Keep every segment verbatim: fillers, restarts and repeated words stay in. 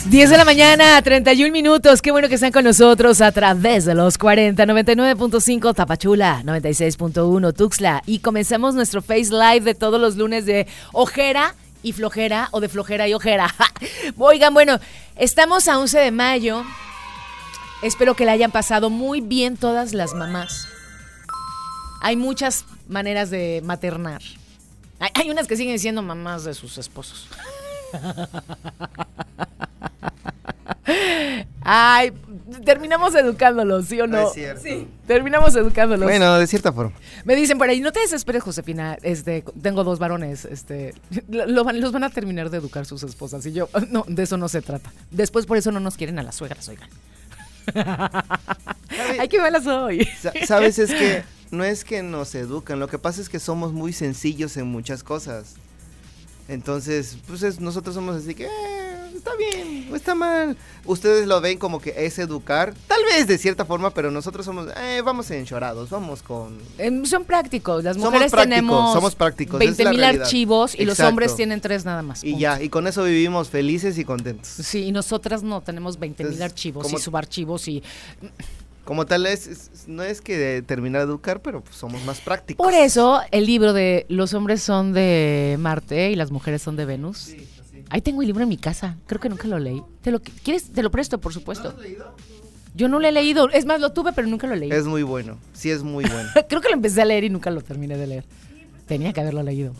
diez de la mañana, treinta y un minutos. Qué bueno que están con nosotros a través de los cuarenta, noventa y nueve punto cinco Tapachula, noventa y seis punto uno Tuxtla. Y comenzamos nuestro Face Live de todos los lunes de ojera y flojera o de flojera y ojera. Oigan, bueno, estamos a once de mayo. Espero que la hayan pasado muy bien todas las mamás. Hay muchas maneras de maternar. Hay, hay unas que siguen siendo mamás de sus esposos. Ay, terminamos educándolos, ¿sí o no? Es cierto. Sí, terminamos educándolos. Bueno, de cierta forma. Me dicen por ahí, no te desesperes, Josefina, este, tengo dos varones, este, lo, lo van, los van a terminar de educar sus esposas. Y yo, no, de eso no se trata. Después por eso no nos quieren a las suegras, oigan. Ay, qué malas soy. Sabes, es que no es que nos educan, lo que pasa es que somos muy sencillos en muchas cosas. Entonces, pues es, nosotros somos así que, eh, está bien, o está mal. Ustedes lo ven como que es educar, tal vez de cierta forma, pero nosotros somos, eh, vamos enchorados, vamos con... Eh, son prácticos, las somos mujeres prácticos, tenemos somos prácticos, veinte mil realidad. archivos y Exacto. Los hombres tienen tres nada más. Y punto. ya, y con eso vivimos felices y contentos. Sí, y nosotras no, tenemos veinte mil archivos como, y subarchivos y... Como tal, es, es, no es que de terminar de educar, pero pues somos más prácticos. Por eso, el libro de Los hombres son de Marte y las mujeres son de Venus. Sí, sí. Ahí tengo el libro en mi casa, creo que nunca lo leí. ¿Te lo quieres? Te lo presto, por supuesto. ¿No lo has leído? Yo no lo he leído, es más, lo tuve, pero nunca lo leí. Es muy bueno, sí es muy bueno. Creo que lo empecé a leer y nunca lo terminé de leer. Tenía que haberlo leído.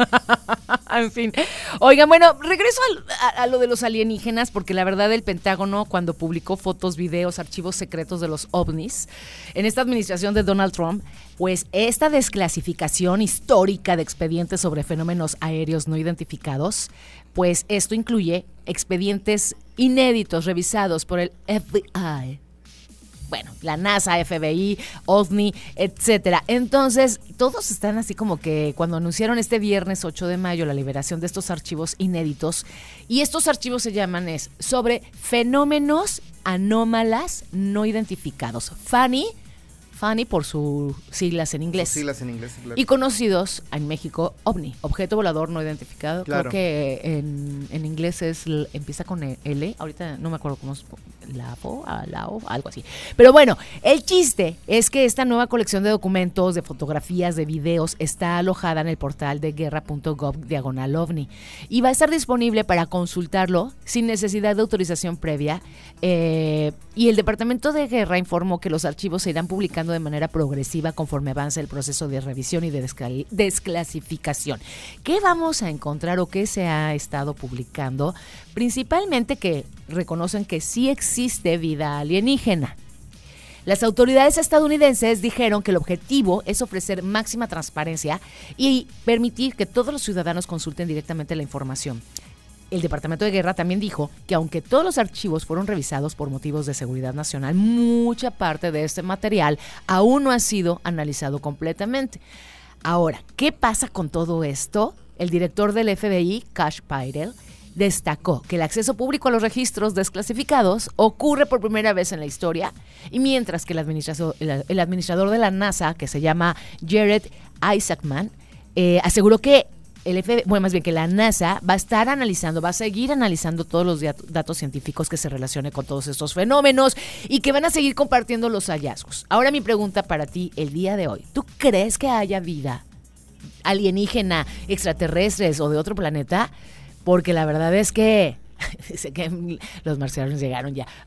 En fin. Oigan, bueno, regreso a, a, a lo de los alienígenas, porque la verdad el Pentágono, cuando publicó fotos, videos, archivos secretos de los ovnis, en esta administración de Donald Trump, pues esta desclasificación histórica de expedientes sobre fenómenos aéreos no identificados, pues esto incluye expedientes inéditos revisados por el F B I. Bueno, la NASA, F B I, OVNI, etcétera. Entonces, todos están así como que cuando anunciaron este viernes ocho de mayo la liberación de estos archivos inéditos, y estos archivos se llaman es sobre fenómenos anómalas no identificados. FANI, FANI por sus siglas en inglés. Sus siglas en inglés, claro. Y conocidos en México, OVNI, objeto volador no identificado. Claro. Creo que en, en inglés es empieza con L, ahorita no me acuerdo cómo es, la O, la O, algo así. Pero bueno, el chiste es que esta nueva colección de documentos, de fotografías, de videos, está alojada en el portal de guerra punto gov diagonal ovni y va a estar disponible para consultarlo sin necesidad de autorización previa. Eh, y el Departamento de Guerra informó que los archivos se irán publicando de manera progresiva conforme avance el proceso de revisión y de descl- desclasificación. ¿Qué vamos a encontrar o qué se ha estado publicando? Principalmente que reconocen que sí existe vida alienígena. Las autoridades estadounidenses dijeron que el objetivo es ofrecer máxima transparencia y permitir que todos los ciudadanos consulten directamente la información. El Departamento de Guerra también dijo que aunque todos los archivos fueron revisados por motivos de seguridad nacional, mucha parte de este material aún no ha sido analizado completamente. Ahora, ¿qué pasa con todo esto? El director del F B I, Kash Patel, destacó que el acceso público a los registros desclasificados ocurre por primera vez en la historia, y mientras que el administrador, el, el administrador de la NASA, que se llama Jared Isaacman, eh, aseguró que el F B I, bueno, más bien que la NASA va a estar analizando, va a seguir analizando todos los datos científicos que se relacionen con todos estos fenómenos y que van a seguir compartiendo los hallazgos. Ahora mi pregunta para ti el día de hoy, ¿tú crees que haya vida alienígena, extraterrestres o de otro planeta? Porque la verdad es que dice que los marcianos llegaron ya.